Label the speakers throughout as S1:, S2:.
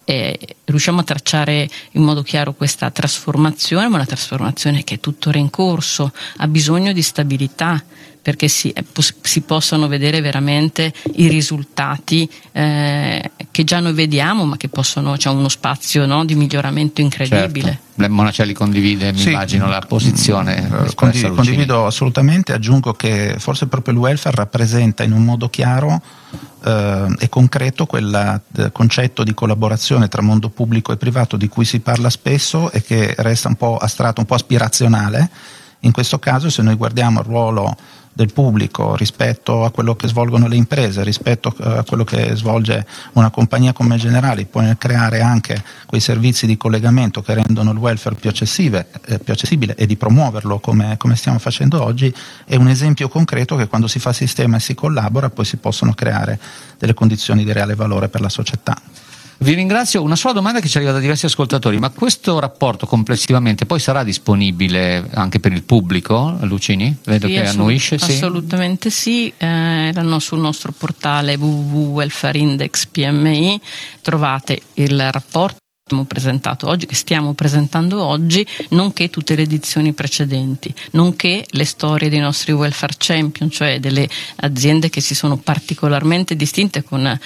S1: riusciamo a tracciare in modo chiaro questa trasformazione, ma una trasformazione che è tuttora in corso, ha bisogno di stabilità, perché si possano vedere veramente i risultati che già noi vediamo, ma che c'è uno spazio, no, di miglioramento incredibile.
S2: Certo. Monacelli condivide, mi immagino, la posizione.
S3: Condivido assolutamente. Aggiungo che forse proprio il welfare rappresenta in un modo chiaro e concreto quel concetto di collaborazione tra mondo pubblico e privato di cui si parla spesso e che resta un po' astratto, un po' aspirazionale. In questo caso, se noi guardiamo il ruolo del pubblico rispetto a quello che svolgono le imprese, rispetto a quello che svolge una compagnia come Generali, può creare anche quei servizi di collegamento che rendono il welfare più accessibile e di promuoverlo come stiamo facendo oggi, è un esempio concreto che quando si fa sistema e si collabora poi si possono creare delle condizioni di reale valore per la società.
S2: Vi ringrazio. Una sola domanda che ci arriva da diversi ascoltatori: ma questo rapporto complessivamente poi sarà disponibile anche per il pubblico, Lucini? Vedo che annuisce.
S1: Assolutamente sì, sul nostro portale www.welfareindex.pmi trovate il rapporto che stiamo presentando oggi, nonché tutte le edizioni precedenti, nonché le storie dei nostri welfare champion, cioè delle aziende che si sono particolarmente distinte con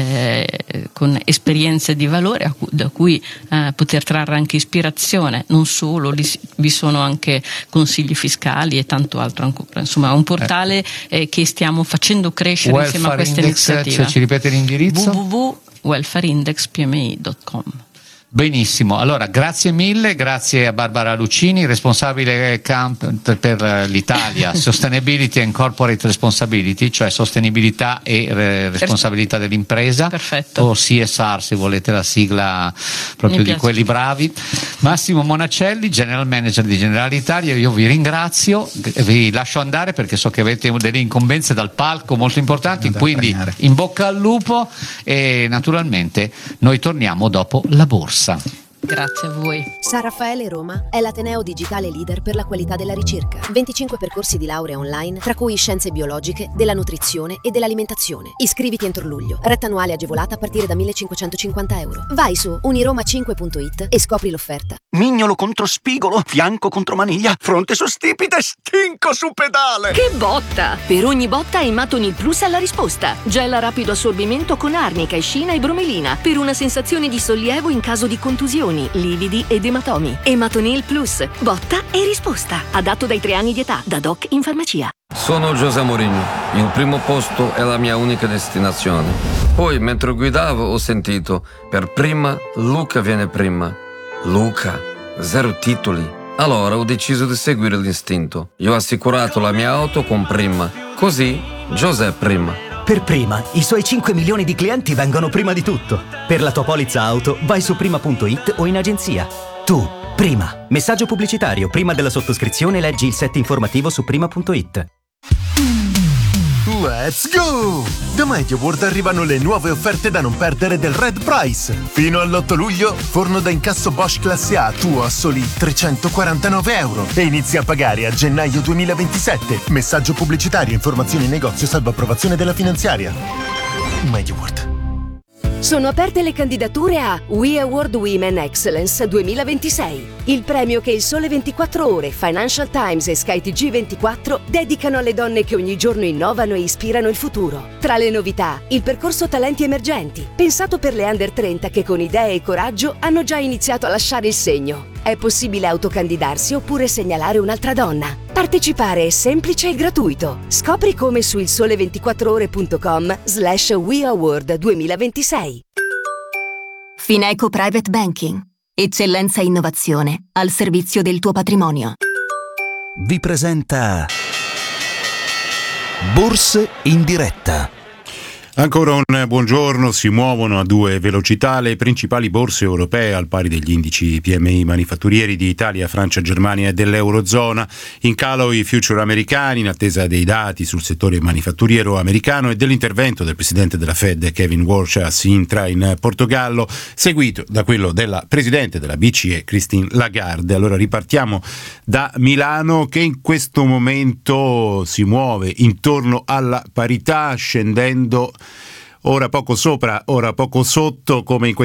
S1: esperienze di valore da cui poter trarre anche ispirazione. Non solo, vi sono anche consigli fiscali e tanto altro ancora. Insomma, un portale che stiamo facendo crescere
S2: welfare
S1: insieme a questa
S2: Index,
S1: iniziativa.
S2: ci ripete l'indirizzo?
S1: www.welfareindex.pmi.com.
S2: Benissimo, allora grazie mille, grazie a Barbara Lucini, responsabile camp per l'Italia, Sustainability and Corporate Responsibility, cioè sostenibilità e responsabilità dell'impresa.
S1: Perfetto.
S2: O CSR, se volete la sigla proprio di quelli bravi. Massimo Monacelli, General Manager di Generali Italia, io vi ringrazio, vi lascio andare perché so che avete delle incombenze dal palco molto importanti, quindi in bocca al lupo e naturalmente noi torniamo dopo la borsa.
S1: Grazie a voi.
S4: San Raffaele Roma è l'ateneo digitale leader per la qualità della ricerca. 25 percorsi di laurea online, tra cui scienze biologiche, della nutrizione e dell'alimentazione. Iscriviti entro luglio. Retta annuale agevolata a partire da €1.550. Vai su uniroma5.it e scopri l'offerta.
S5: Mignolo contro spigolo, fianco contro maniglia, fronte su stipite, stinco su pedale.
S6: Che botta! Per ogni botta Ematonil Plus ha la risposta. Gel a rapido assorbimento con arnica, escina e bromelina per una sensazione di sollievo in caso di contusioni, lividi ed ematomi. Ematonil Plus, botta e risposta. Adatto dai 3 anni di età, da doc in farmacia.
S7: Sono José Mourinho. Il primo posto è la mia unica destinazione. Poi, mentre guidavo, ho sentito: per prima, Luca viene prima. Luca, 0 titoli. Allora ho deciso di seguire l'istinto. Io ho assicurato la mia auto con Prima. Così, José prima.
S8: Per Prima, i suoi 5 milioni di clienti vengono prima di tutto. Per la tua polizza auto, vai su prima.it o in agenzia. Tu, Prima. Messaggio pubblicitario. Prima della sottoscrizione leggi il set informativo su prima.it.
S9: Let's go! Da MediaWorld arrivano le nuove offerte da non perdere del Red Price. Fino all'8 luglio, forno da incasso Bosch Classe A tuo a soli €349 e inizia a pagare a gennaio 2027. Messaggio pubblicitario, informazioni in negozio, salvo approvazione della finanziaria. MediaWorld.
S4: Sono aperte le candidature a We Award Women Excellence 2026, il premio che il Sole 24 Ore, Financial Times e SkyTG24 dedicano alle donne che ogni giorno innovano e ispirano il futuro. Tra le novità, il percorso Talenti Emergenti, pensato per le under 30 che con idee e coraggio hanno già iniziato a lasciare il segno. È possibile autocandidarsi oppure segnalare un'altra donna. Partecipare è semplice e gratuito. Scopri come su ilsole24ore.com/WeAward 2026.
S6: Fineco Private Banking. Eccellenza e innovazione al servizio del tuo patrimonio.
S10: Vi presenta Borse in diretta.
S11: Ancora un buongiorno. Si muovono a 2 velocità le principali borse europee al pari degli indici PMI manifatturieri di Italia, Francia, Germania e dell'Eurozona. In calo i future americani in attesa dei dati sul settore manifatturiero americano e dell'intervento del presidente della Fed Kevin Warsh a Sintra in Portogallo, seguito da quello della presidente della BCE Christine Lagarde. Allora ripartiamo da Milano, che in questo momento si muove intorno alla parità, scendendo ora poco sopra, ora poco sotto, come in